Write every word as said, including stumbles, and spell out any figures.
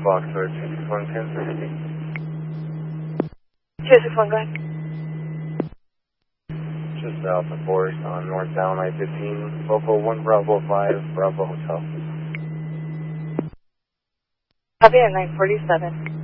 Foxtrot two six one, Kansas City. two six one, go ahead. Just south of Forest on northbound I fifteen, local one Bravo five, Bravo Hotel. Copy at nine forty-seven.